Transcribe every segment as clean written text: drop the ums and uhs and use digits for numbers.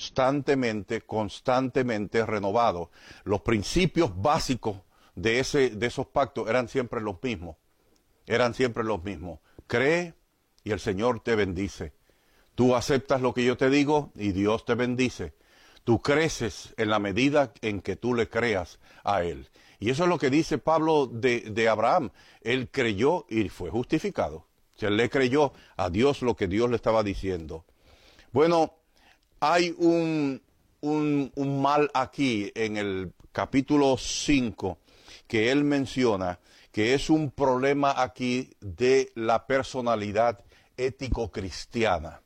constantemente renovado. Los principios básicos de esos pactos eran siempre los mismos. Cree y el Señor te bendice. Tú aceptas lo que yo te digo y Dios te bendice. Tú creces en la medida en que tú le creas a Él. Y eso es lo que dice Pablo de Abraham. Él creyó y fue justificado. O sea, él le creyó a Dios lo que Dios le estaba diciendo. Bueno, hay un mal aquí en el capítulo 5 que él menciona, que es un problema aquí de la personalidad ético-cristiana.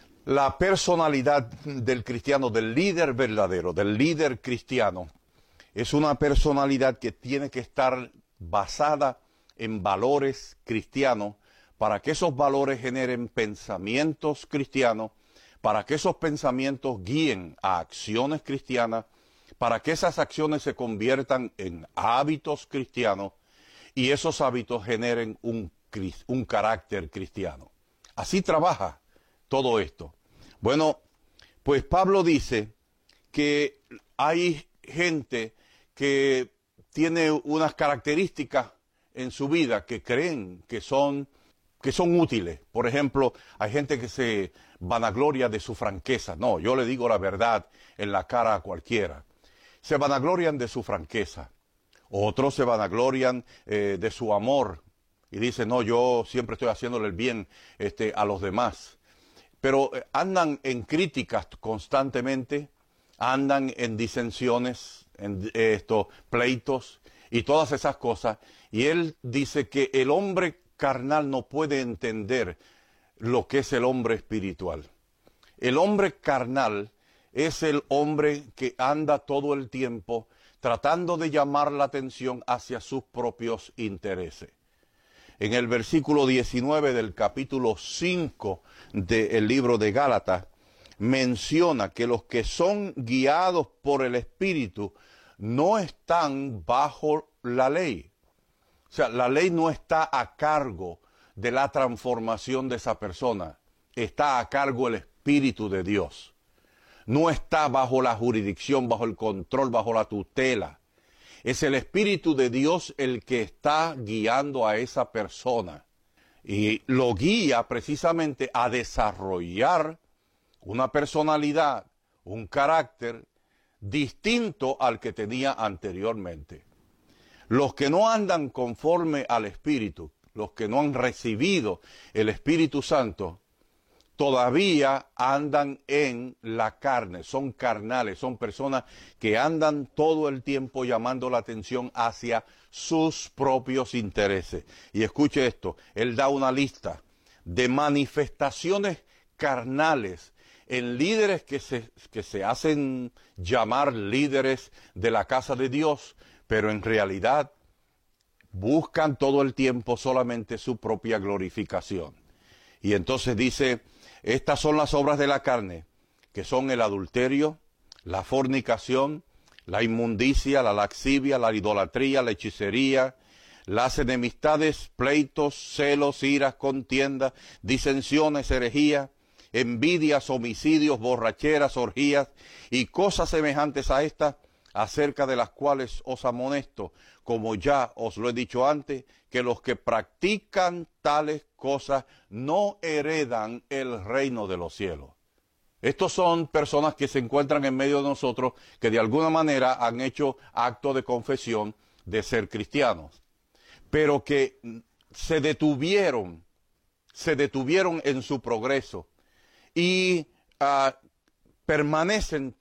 La personalidad del cristiano, del líder verdadero, del líder cristiano, es una personalidad que tiene que estar basada en valores cristianos para que esos valores generen pensamientos cristianos, para que esos pensamientos guíen a acciones cristianas, para que esas acciones se conviertan en hábitos cristianos y esos hábitos generen un carácter cristiano. Así trabaja todo esto. Bueno, pues Pablo dice que hay gente que tiene unas características en su vida que creen que son útiles. Por ejemplo, hay gente que se vanagloria de su franqueza. No, yo le digo la verdad en la cara a cualquiera. Se vanaglorian de su franqueza. Otros se vanaglorian de su amor y dicen, no, yo siempre estoy haciéndole el bien a los demás. Pero andan en críticas constantemente, andan en disensiones, en pleitos y todas esas cosas. Y él dice que el hombre carnal no puede entender lo que es el hombre espiritual. El hombre carnal es el hombre que anda todo el tiempo tratando de llamar la atención hacia sus propios intereses. En el versículo 19 del capítulo 5 del libro de Gálatas, menciona que los que son guiados por el Espíritu no están bajo la ley. O sea, la ley no está a cargo de la transformación de esa persona. Está a cargo el Espíritu de Dios. No está bajo la jurisdicción, bajo el control, bajo la tutela. Es el Espíritu de Dios el que está guiando a esa persona. Y lo guía precisamente a desarrollar una personalidad, un carácter distinto al que tenía anteriormente. Los que no andan conforme al Espíritu, los que no han recibido el Espíritu Santo, todavía andan en la carne, son carnales, son personas que andan todo el tiempo llamando la atención hacia sus propios intereses. Y escuche esto, él da una lista de manifestaciones carnales en líderes que se hacen llamar líderes de la casa de Dios, pero en realidad buscan todo el tiempo solamente su propia glorificación. Y entonces dice, estas son las obras de la carne, que son el adulterio, la fornicación, la inmundicia, la lascivia, la idolatría, la hechicería, las enemistades, pleitos, celos, iras, contiendas, disensiones, herejías, envidias, homicidios, borracheras, orgías y cosas semejantes a estas, acerca de las cuales os amonesto, como ya os lo he dicho antes, que los que practican tales cosas no heredan el reino de los cielos. Estos son personas que se encuentran en medio de nosotros, que de alguna manera han hecho acto de confesión de ser cristianos, pero que se detuvieron en su progreso y permanecen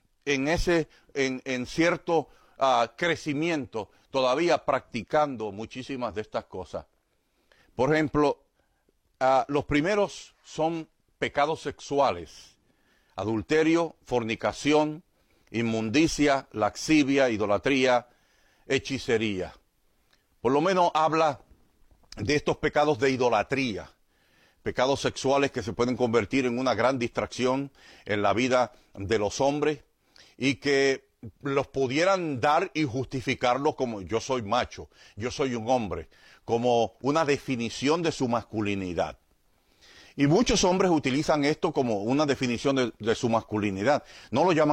en cierto crecimiento, todavía practicando muchísimas de estas cosas. Por ejemplo, los primeros son pecados sexuales: adulterio, fornicación, inmundicia, lascivia, idolatría, hechicería. Por lo menos habla de estos pecados de idolatría, pecados sexuales que se pueden convertir en una gran distracción en la vida de los hombres y que los pudieran dar y justificarlo como yo soy macho, yo soy un hombre, como una definición de su masculinidad. Y muchos hombres utilizan esto como una definición de su masculinidad. No lo llaman